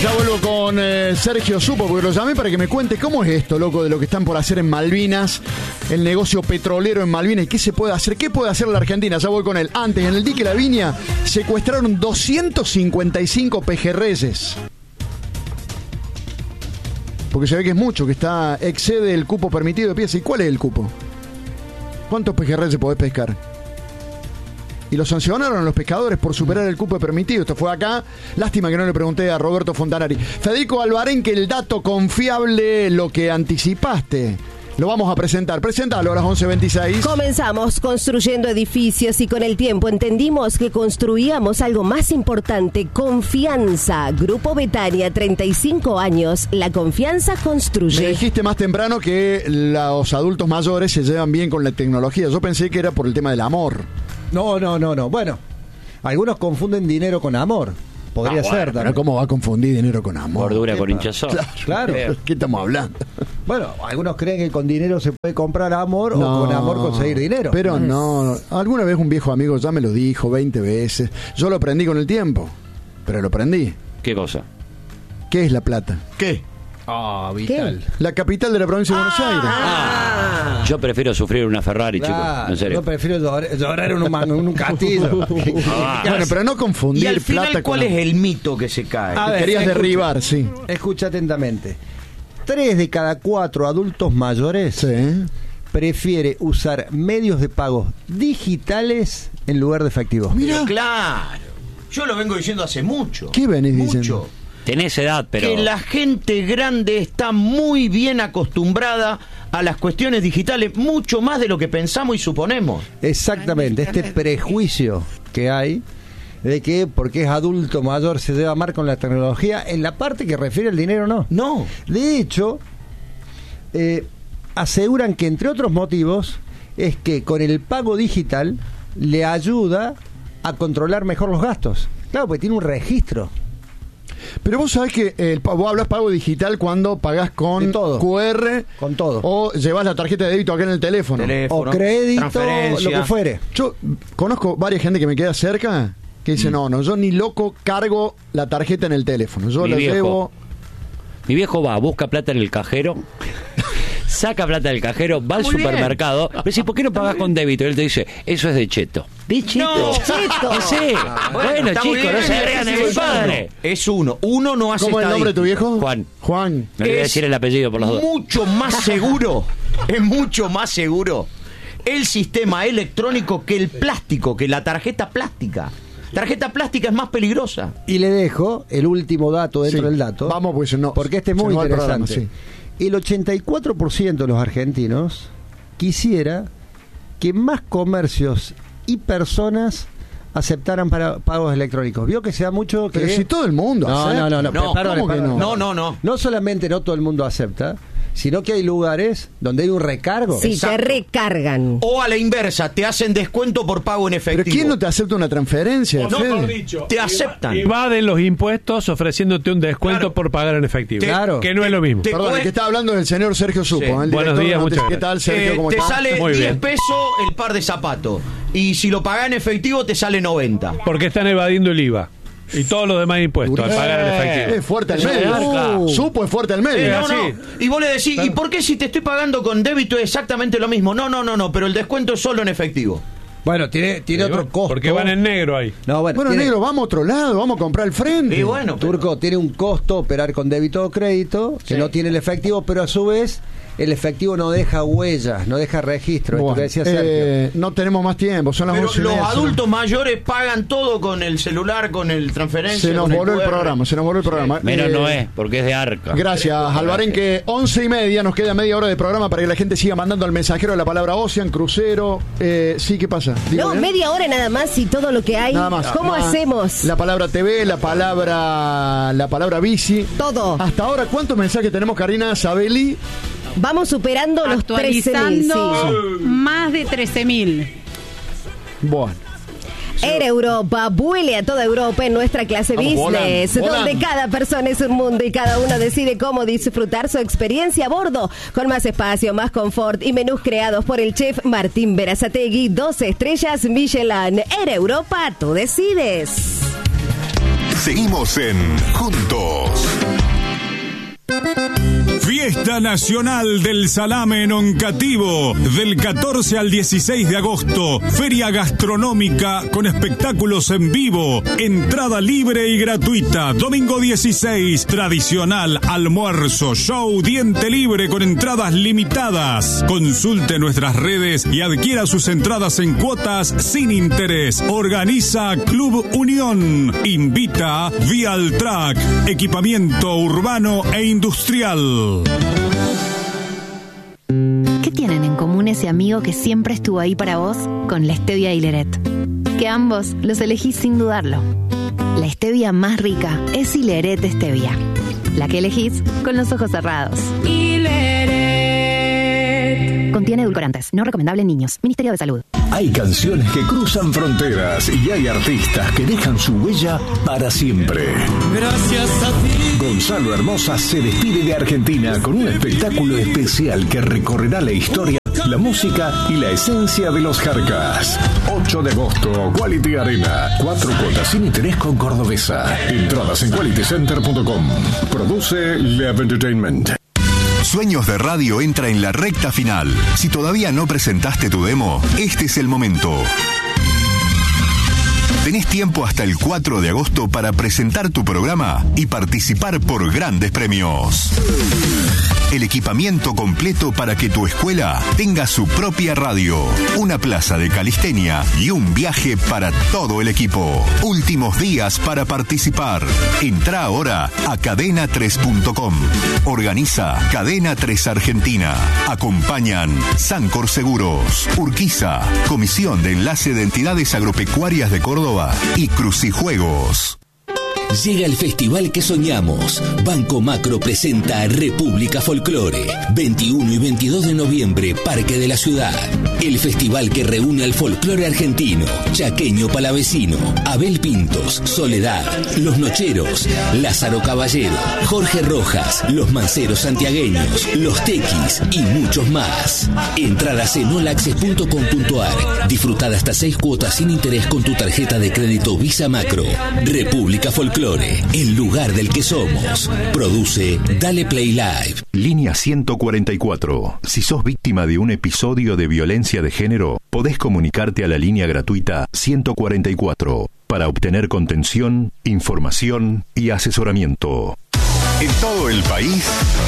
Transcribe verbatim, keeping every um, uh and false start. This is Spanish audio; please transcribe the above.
Ya vuelvo con eh, Sergio Supo, porque lo llamé para que me cuente cómo es esto, loco, de lo que están por hacer en Malvinas, el negocio petrolero en Malvinas, y qué se puede hacer, qué puede hacer la Argentina. Ya voy con él. Antes, en el dique La Viña, secuestraron doscientos cincuenta y cinco pejerreyes. Porque se ve que es mucho, que está excede el cupo permitido de pieza. ¿Y cuál es el cupo? ¿Cuántos pejerreyes podés pescar? Y lo sancionaron a los pescadores por superar el cupo permitido. Esto fue acá. Lástima que no le pregunté a Roberto Fontanari. Federico Alvarenque, el dato confiable, lo que anticipaste. Lo vamos a presentar. Preséntalo a las once veintiséis. Comenzamos construyendo edificios y con el tiempo entendimos que construíamos algo más importante: confianza. Grupo Betania, treinta y cinco años. La confianza construye. Me dijiste más temprano que los adultos mayores se llevan bien con la tecnología. Yo pensé que era por el tema del amor. No, no, no, no. Bueno, algunos confunden dinero con amor. Podría ah, ser. Bueno, pero ¿cómo va a confundir dinero con amor? Gordura con hinchazón. Claro. Claro. ¿Qué estamos hablando? Bueno, algunos creen que con dinero se puede comprar amor No, o con amor conseguir dinero. Pero no. Alguna vez un viejo amigo ya me lo dijo veinte veces. Yo lo aprendí con el tiempo. Pero lo aprendí. ¿Qué cosa? ¿Qué es la plata? ¿Qué? Ah, oh, vital. La capital de la provincia de Buenos Aires. Ah. Yo prefiero sufrir una Ferrari, Claro, chicos. En serio. Yo prefiero llorar, llorar en un, man- en un castillo. Ah. Bueno, pero no confundir Y al final, plata con... ¿cuál es el mito que se cae? A Que ver, querías escucha. derribar, sí. Escucha atentamente. Tres de cada cuatro adultos mayores Sí. prefiere usar medios de pago digitales en lugar de efectivo. Mira. Pero claro. Yo lo vengo diciendo hace mucho. ¿Qué venís mucho. diciendo? Tenés edad, pero... Que la gente grande está muy bien acostumbrada a las cuestiones digitales, mucho más de lo que pensamos y suponemos. Exactamente, este prejuicio que hay de que porque es adulto mayor se debe amar con la tecnología, en la parte que refiere al dinero no. No. De hecho, eh, aseguran que entre otros motivos es que con el pago digital le ayuda a controlar mejor los gastos. Claro, porque tiene un registro. Pero vos sabés que el, pa- vos hablas pago digital cuando pagás con De todo. cu erre Con todo. o llevas la tarjeta de débito acá en el teléfono. Teléfono, O crédito, lo transferencia. que fuere. Yo conozco varias gente que me queda cerca que dice, no, no, yo ni loco cargo la tarjeta en el teléfono. Yo Mi la viejo. llevo... Mi viejo va, busca plata en el cajero, saca plata del cajero, va al Muy bien. supermercado, me dice, ¿por qué no pagás con débito? Y él te dice, eso es de cheto. ¿De cheto? No. Cheto. Sí. Bueno, está muy chicos, no bien. se rían de mi Es uno. padre. Es uno. Uno no hace ¿Cómo es el nombre de tu viejo? Juan. Juan. No le voy a Es decir el apellido por las dos. mucho más seguro, es mucho más seguro el sistema electrónico que el plástico, que la tarjeta plástica. Tarjeta plástica es más peligrosa. Y le dejo el último dato dentro Sí. del dato. Vamos, pues no. Porque este es se muy nos va el programa, interesante. El ochenta y cuatro por ciento de los argentinos quisiera que más comercios y personas aceptaran para pagos electrónicos. Vio que se da mucho que... Pero si todo el mundo No, acepta. no, no, no, No, perdone, ¿cómo que perdone. no? No, no, no. No solamente no todo el mundo acepta, sino que hay lugares donde hay un recargo. Sí, Exacto. te recargan. O a la inversa, te hacen descuento por pago en efectivo. ¿Pero quién no te acepta una transferencia, No, Fede? mejor dicho, te aceptan. Evaden los impuestos ofreciéndote un descuento Claro. por pagar en efectivo. Te- Claro. Que no es lo mismo. te- Perdón, el que está hablando es el señor Sergio Supo. Sí. ¿eh? El Buenos director días, de muchas Noticias. ¿Qué tal, Sergio? Eh, ¿Cómo te estás? sale Muy diez bien. pesos el par de zapatos. Y si lo pagás en efectivo, te sale noventa. Porque están evadiendo el I V A. Y todos los demás impuestos al pagar en efectivo. Es fuerte al Eso medio. es arca. Uh, Supo es fuerte al medio. Eh, no, así. no. Y vos le decís, ¿y por qué si te estoy pagando con débito es exactamente lo mismo? No, no, no, no, pero el descuento es solo en efectivo. Bueno, tiene, tiene otro costo. Porque van en negro ahí. No, bueno, Bueno, tiene- negro, vamos a otro lado, vamos a comprar al frente. Y bueno, pero- Turco, tiene un costo operar con débito o crédito, que Sí. no tiene el efectivo, pero a su vez el efectivo no deja huellas, no deja registro. Esto Bueno, que decía Sergio. eh, no tenemos más tiempo, son las Pero once y los media, se nos- adultos mayores pagan todo con el celular, con el transferencia. Se nos con el voló el Q R. programa, se nos voló el programa. Menos Eh, no es, porque es de arca. Gracias, Alvarenque. Once y media, nos queda media hora de programa para que la gente siga mandando al mensajero la palabra Ocean, crucero. Eh, sí, ¿qué pasa? Digo No, bien. media hora nada más y todo lo que hay. Nada más. ¿Cómo Ah, hacemos? La palabra T V, la palabra la palabra bici. Todo. Hasta ahora, ¿cuántos mensajes tenemos, Karina Sabelli? Vamos superando los trece mil. Actualizando más de trece mil. Bueno. Air Europa vuele a toda Europa en nuestra clase Vamos, business, volando, donde volando. cada persona es un mundo y cada uno decide cómo disfrutar su experiencia a bordo, con más espacio, más confort y menús creados por el chef Martín Berazategui, doce estrellas Michelin. Air Europa, tú decides. Seguimos en Juntos. Fiesta Nacional del Salame en Oncativo, del catorce al dieciséis de agosto. Feria gastronómica con espectáculos en vivo. Entrada libre y gratuita. Domingo dieciséis, tradicional almuerzo, show, diente libre con entradas limitadas. Consulte nuestras redes y adquiera sus entradas en cuotas sin interés. Organiza Club Unión. Invita Vialtrack, equipamiento urbano e industrial. ¿Qué tienen en común ese amigo que siempre estuvo ahí para vos con la stevia y Hileret? Que ambos los elegís sin dudarlo. La stevia más rica es Hileret Stevia, la que elegís con los ojos cerrados. Hileret. Contiene edulcorantes, no recomendable en niños. Ministerio de Salud. Hay canciones que cruzan fronteras y hay artistas que dejan su huella para siempre. Gracias a ti. Gonzalo Hermosa se despide de Argentina con un espectáculo especial que recorrerá la historia, la música y la esencia de los Jarcas. ocho de agosto, Quality Arena. Cuatro cuotas sin interés con Cordobesa. Entradas en quality center punto com. Produce Lev Entertainment. Sueños de Radio entra en la recta final. Si todavía no presentaste tu demo, este es el momento. Tenés tiempo hasta el cuatro de agosto para presentar tu programa y participar por grandes premios. El equipamiento completo para que tu escuela tenga su propia radio, una plaza de calistenia y un viaje para todo el equipo. Últimos días para participar. Entrá ahora a cadena tres punto com. Organiza Cadena tres Argentina. Acompañan Sancor Seguros, Urquiza, Comisión de Enlace de Entidades Agropecuarias de Córdoba y Crucijuegos. Llega el festival que soñamos. Banco Macro presenta República Folclore. veintiuno y veintidós de noviembre, Parque de la Ciudad. El festival que reúne al folclore argentino, chaqueño palavecino, Abel Pintos, Soledad, Los Nocheros, Lázaro Caballero, Jorge Rojas, Los Manceros Santiagueños, Los Tequis y muchos más. Entradas en all access punto com punto a r. Disfruta hasta seis cuotas sin interés con tu tarjeta de crédito Visa Macro. República Folclore. El lugar del que somos. Produce Dale Play Live. Línea ciento cuarenta y cuatro. Si sos víctima de un episodio de violencia de género, podés comunicarte a la línea gratuita ciento cuarenta y cuatro para obtener contención, información y asesoramiento. En todo el país